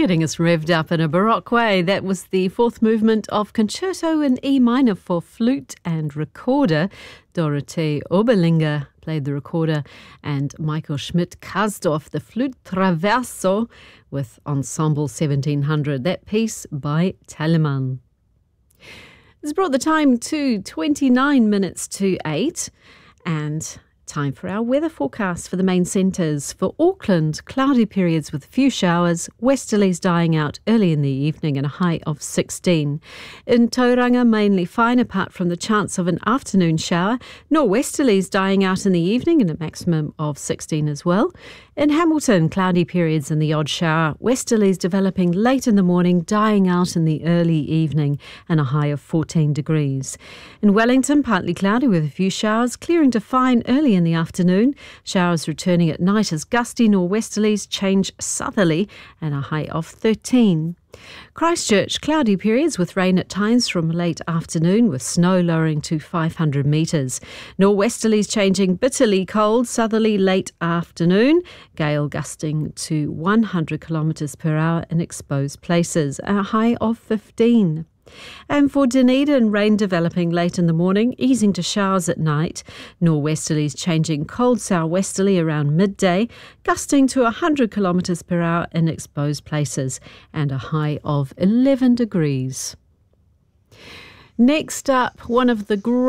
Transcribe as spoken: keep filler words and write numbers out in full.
getting us revved up in a Baroque way. That was the fourth movement of Concerto in E minor for flute and recorder. Dorothee Oberlinger played the recorder and Michael Schmidt-Kasdorf the flute traverso with Ensemble seventeen hundred. That piece by Telemann. This brought the time to twenty-nine minutes to eight, and time for our weather forecast for the main centres. For Auckland, cloudy periods with a few showers, westerlies dying out early in the evening and a high of sixteen. In Tauranga, mainly fine apart from the chance of an afternoon shower, nor'westerlies dying out in the evening and a maximum of sixteen as well. In Hamilton, cloudy periods and the odd shower, westerlies developing late in the morning, dying out in the early evening and a high of fourteen degrees. In Wellington, partly cloudy with a few showers, clearing to fine early in the afternoon. Showers returning at night as gusty nor'westerlies change southerly and a high of thirteen. Christchurch, cloudy periods with rain at times from late afternoon with snow lowering to five hundred metres. Nor'westerlies changing bitterly cold, southerly late afternoon. Gale gusting to one hundred kilometres per hour in exposed places, a high of fifteen. And for Dunedin, rain developing late in the morning, easing to showers at night. Nor'westerlies changing cold southwesterly around midday, gusting to one hundred kilometres per hour in exposed places, and a high of eleven degrees. Next up, one of the great